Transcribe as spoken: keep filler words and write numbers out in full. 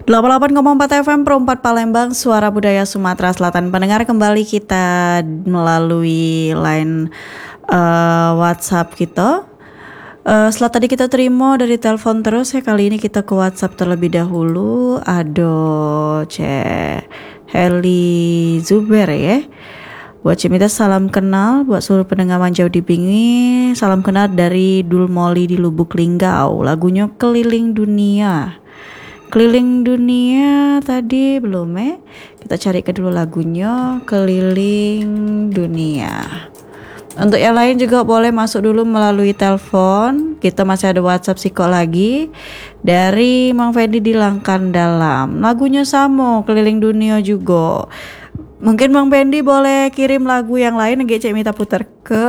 delapan puluh delapan koma empat F M Pro empat Palembang, suara budaya Sumatera Selatan. Pendengar, kembali kita melalui line uh, WhatsApp kita. Uh, setelah tadi kita terima dari telepon terus, ya kali ini kita ke WhatsApp terlebih dahulu. Aduh, Cek Heli Zuber ya. Buat Cimita salam kenal, buat seluruh pendengar Manjau di Bingi, salam kenal dari Dulmoli di Lubuk Linggau. Lagunya Keliling Dunia. Keliling Dunia tadi belum eh. Kita cari ke dulu lagunya Keliling Dunia. Untuk yang lain juga boleh masuk dulu melalui telepon. Kita masih ada WhatsApp Siko lagi dari Mang Fendi di Langkan Dalam. Lagunya sama, Keliling Dunia juga. Mungkin Mang Fendi boleh kirim lagu yang lain, G C minta putar ke